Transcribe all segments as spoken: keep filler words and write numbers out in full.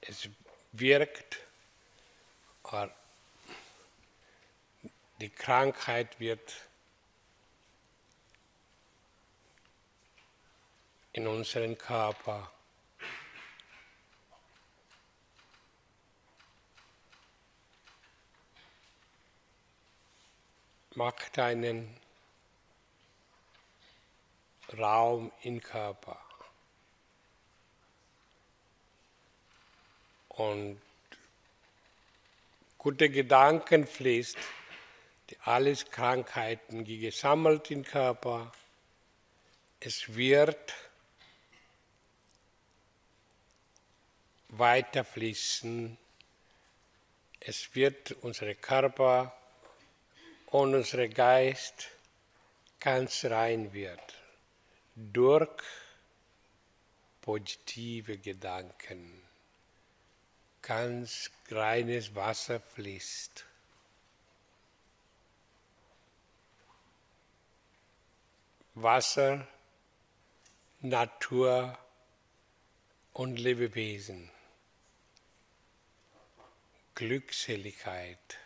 es wirkt, oder die Krankheit wird in unserem Körper macht einen Raum im Körper. Und gute Gedanken fließt, die alles Krankheiten, die gesammelt im Körper, es wird weiterfließen, es wird unser Körper und unser Geist ganz rein wird durch positive Gedanken. Ganz reines Wasser fließt. Wasser, Natur und Lebewesen. Glückseligkeit.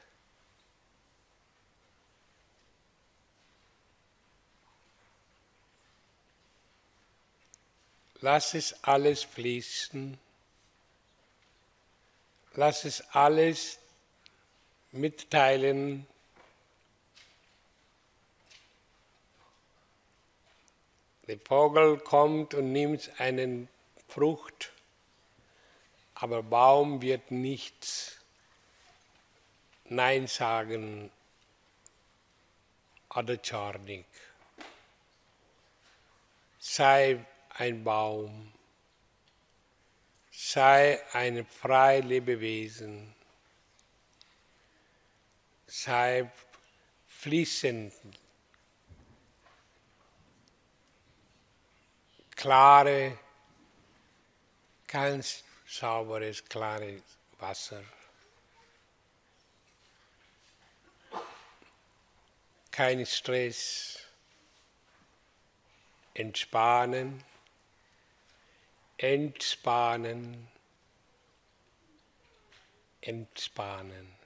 Lass es alles fließen. Lass es alles mitteilen. Der Vogel kommt und nimmt eine Frucht, aber Baum wird nichts Nein sagen oder zornig. Sei ein Baum. Sei ein freies Lebewesen, sei fließend, klare, ganz sauberes, klares Wasser. Kein Stress, entspannen. Entspannen, entspannen.